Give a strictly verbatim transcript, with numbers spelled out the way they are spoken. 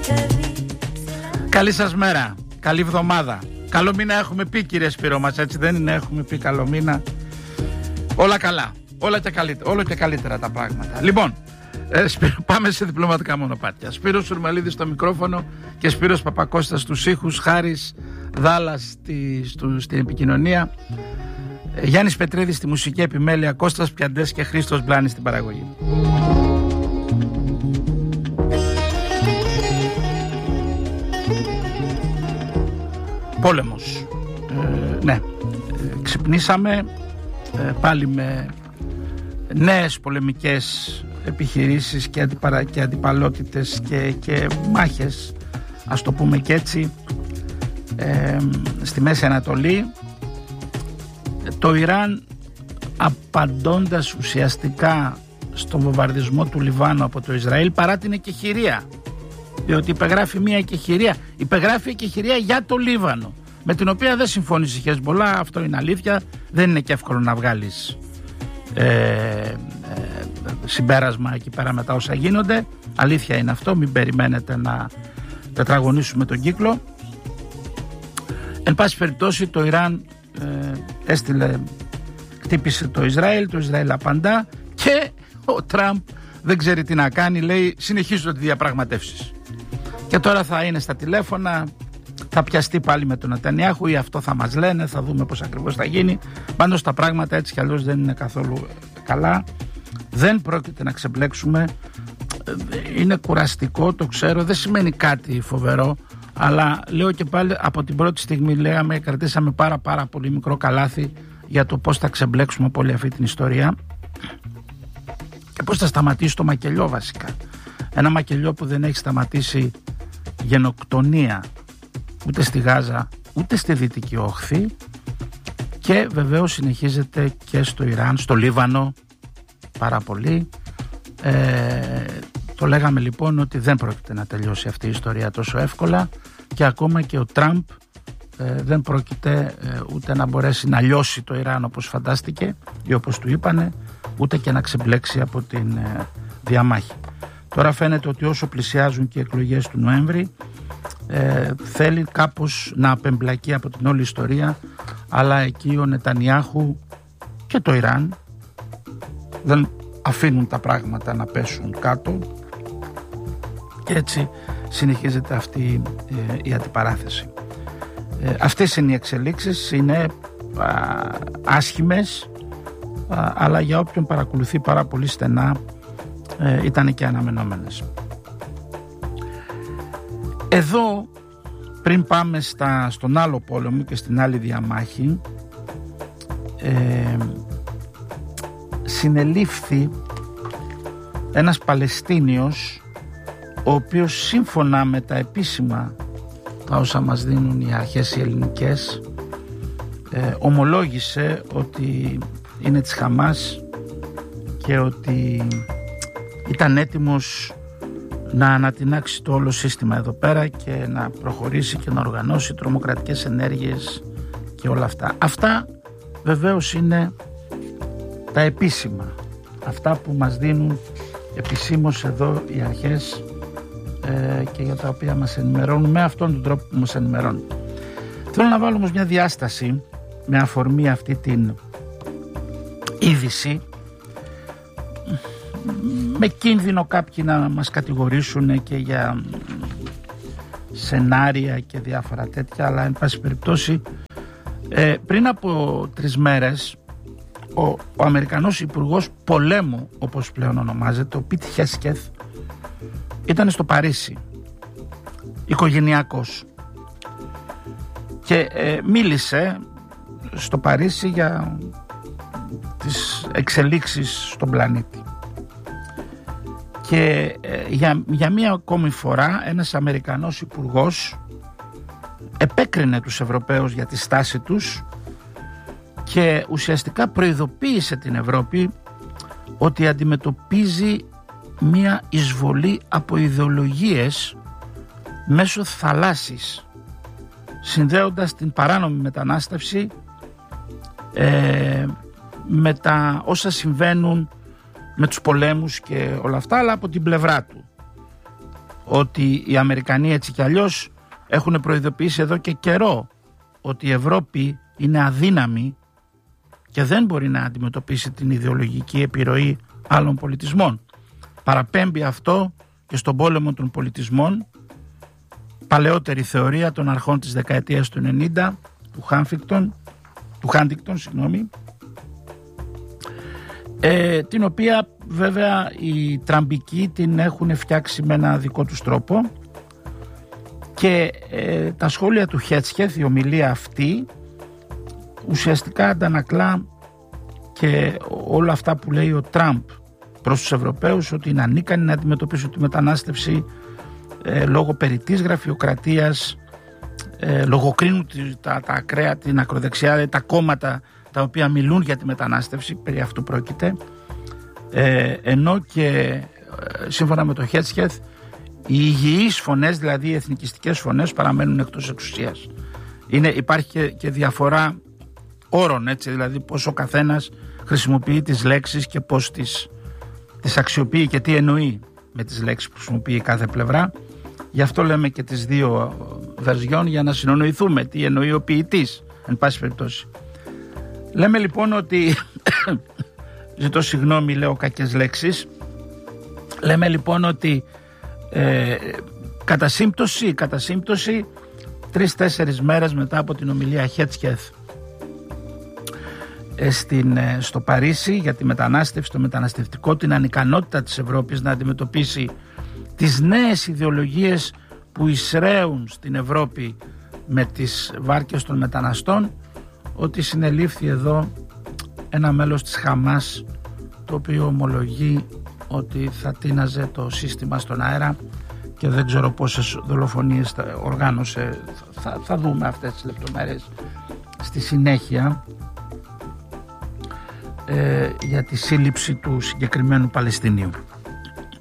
Καλή σας μέρα, καλή εβδομάδα. Καλό μήνα έχουμε πει, κύριε Σπύρο μας, έτσι δεν είναι? Έχουμε πει καλό μήνα. Όλα καλά, όλα και καλύτερα, όλο και καλύτερα τα πράγματα. Λοιπόν, ε, Σπύρο, πάμε σε διπλωματικά μονοπάτια. Σπύρος Σουρμαλίδης στο μικρόφωνο και Σπύρος Παπακώστας στους ήχους, Χάρης Δάλλας στη, στο, στην επικοινωνία, ε, Γιάννης Πετρίδης στη μουσική επιμέλεια, Κώστας Πιαντές και Χρήστος Μπλάνης στην παραγωγή. Πόλεμος. Ε, ναι, ε, ξυπνήσαμε ε, πάλι με νέες πολεμικές επιχειρήσεις και, αντιπαρα, και αντιπαλότητες και, και μάχες, ας το πούμε και έτσι, ε, στη Μέση Ανατολή. Το Ιράν, απαντώντας ουσιαστικά στον βομβαρδισμό του Λιβάνου από το Ισραήλ, παρά την εκεχηρία, διότι υπεγράφει μια εκεχηρία, υπεγράφει εκεχηρία για το Λίβανο, με την οποία δεν συμφώνησε η Χεσμολά. Αυτό είναι αλήθεια, δεν είναι και εύκολο να βγάλεις ε, ε, συμπέρασμα εκεί πέρα μετά όσα γίνονται. Αλήθεια είναι αυτό, μην περιμένετε να τετραγωνίσουμε τον κύκλο. Εν πάση περιπτώσει, το Ιράν ε, έστειλε, χτύπησε το Ισραήλ, το Ισραήλ απαντά και ο Τραμπ δεν ξέρει τι να κάνει, λέει συνεχίζονται τις διαπραγματεύσεις. Και τώρα θα είναι στα τηλέφωνα, θα πιαστεί πάλι με τον Νετανιάχου ή αυτό θα μας λένε, θα δούμε πώς ακριβώς θα γίνει. Πάντως τα πράγματα έτσι κι αλλιώς δεν είναι καθόλου καλά. Δεν πρόκειται να ξεμπλέξουμε. Είναι κουραστικό, το ξέρω, δεν σημαίνει κάτι φοβερό, αλλά λέω και πάλι, από την πρώτη στιγμή λέγαμε, κρατήσαμε πάρα πάρα πολύ μικρό καλάθι για το πώς θα ξεμπλέξουμε από όλη αυτή την ιστορία και πώς θα σταματήσει το μακελιό βασικά. Ένα μακελιό που δεν έχει σταματήσει γενοκτονία ούτε στη Γάζα ούτε στη Δυτική Όχθη και βεβαίως συνεχίζεται και στο Ιράν, στο Λίβανο πάρα πολύ. Ε, το λέγαμε λοιπόν ότι δεν πρόκειται να τελειώσει αυτή η ιστορία τόσο εύκολα και ακόμα και ο Τραμπ ε, δεν πρόκειται ε, ούτε να μπορέσει να λιώσει το Ιράν όπως φαντάστηκε ή όπως του είπανε, ούτε και να ξεμπλέξει από την ε, διαμάχη. Τώρα φαίνεται ότι όσο πλησιάζουν και οι εκλογές του Νοέμβρη, ε, θέλει κάπως να απεμπλακεί από την όλη ιστορία, αλλά εκεί ο Νετανιάχου και το Ιράν δεν αφήνουν τα πράγματα να πέσουν κάτω και έτσι συνεχίζεται αυτή ε, η αντιπαράθεση. Ε, αυτές είναι οι εξελίξεις, είναι α, άσχημες, α, αλλά για όποιον παρακολουθεί πάρα πολύ στενά ε, ήταν και αναμενόμενες. Εδώ, πριν πάμε στα, στον άλλο πόλεμο και στην άλλη διαμάχη, ε, συνελήφθη ένας Παλαιστίνιος, ο οποίος σύμφωνα με τα επίσημα, τα όσα μας δίνουν οι αρχές οι ελληνικές, ε, ομολόγησε ότι είναι της Χαμάς και ότι ήταν έτοιμος να ανατινάξει το όλο σύστημα εδώ πέρα και να προχωρήσει και να οργανώσει τρομοκρατικές ενέργειες και όλα αυτά. Αυτά βεβαίως είναι τα επίσημα, αυτά που μας δίνουν επισήμως εδώ οι αρχές ε, και για τα οποία μας ενημερώνουν με αυτόν τον τρόπο που μας ενημερώνουν. Θέλω να βάλω όμως μια διάσταση με αφορμή αυτή την είδηση, με κίνδυνο κάποιοι να μας κατηγορήσουν και για σενάρια και διάφορα τέτοια, αλλά εν πάση περιπτώσει ε, πριν από τρεις μέρες ο, ο Αμερικανός Υπουργός Πολέμου, όπως πλέον ονομάζεται, ο Πιτ Χέσκεθ, ήταν στο Παρίσι οικογενειακός και ε, μίλησε στο Παρίσι για τις εξελίξεις στον πλανήτη. Και ε, για, για μία ακόμη φορά ένας Αμερικανός υπουργός επέκρινε τους Ευρωπαίους για τη στάση τους και ουσιαστικά προειδοποίησε την Ευρώπη ότι αντιμετωπίζει μία εισβολή από ιδεολογίες μέσω θαλάσσης, συνδέοντας την παράνομη μετανάστευση ε, με τα όσα συμβαίνουν με τους πολέμους και όλα αυτά, αλλά από την πλευρά του. ότι οι Αμερικανοί έτσι κι αλλιώς έχουν προειδοποιήσει εδώ και καιρό ότι η Ευρώπη είναι αδύναμη και δεν μπορεί να αντιμετωπίσει την ιδεολογική επιρροή άλλων πολιτισμών. Παραπέμπει αυτό και στον πόλεμο των πολιτισμών, παλαιότερη θεωρία των αρχών της δεκαετίας του ενενήντα του Χάνφικτον, του Χάντικτον, συγγνώμη, ε, την οποία βέβαια οι τραμπικοί την έχουν φτιάξει με ένα δικό τους τρόπο, και ε, τα σχόλια του Χέτσκεθ, η ομιλία αυτή, ουσιαστικά αντανακλά και όλα αυτά που λέει ο Τραμπ προς τους Ευρωπαίους, ότι είναι ανίκανοι να αντιμετωπίσουν τη μετανάστευση ε, λόγω περιττής γραφειοκρατίας, ε, λογοκρίνουν τα, τα ακραία, την ακροδεξιά, τα κόμματα τα οποία μιλούν για τη μετανάστευση, περί αυτού πρόκειται, ε, ενώ και ε, σύμφωνα με το Χέτσκεθ οι υγιείς φωνές, δηλαδή οι εθνικιστικές φωνές, παραμένουν εκτός εξουσίας. Είναι, υπάρχει και, και διαφορά όρων, έτσι, δηλαδή πώς ο καθένας χρησιμοποιεί τις λέξεις και πώς τις, τις αξιοποιεί και τι εννοεί με τις λέξεις που χρησιμοποιεί κάθε πλευρά. Γι' αυτό λέμε και τις δύο βερζιόν, για να συνονοηθούμε τι εννοεί ο ποιητής, εν πάση περιπτώσει. Λέμε λοιπόν ότι ζητώ συγγνώμη, λέω κακές λέξεις. Λέμε λοιπόν ότι ε, κατά σύμπτωση, κατά σύμπτωση τρεις-τέσσερις μέρες μετά από την ομιλία Χέτσκεθ στην, στο Παρίσι για τη μετανάστευση, το μεταναστευτικό, την ανικανότητα της Ευρώπης να αντιμετωπίσει τις νέες ιδεολογίες που εισραίουν στην Ευρώπη με τις βάρκες των μεταναστών, ότι συνελήφθη εδώ ένα μέλος της Χαμάς, το οποίο ομολογεί ότι θα τίναζε το σύστημα στον αέρα, και δεν ξέρω πόσες δολοφονίες οργάνωσε. Θα, θα δούμε αυτές τις λεπτομέρειες στη συνέχεια, ε, για τη σύλληψη του συγκεκριμένου Παλαιστινίου.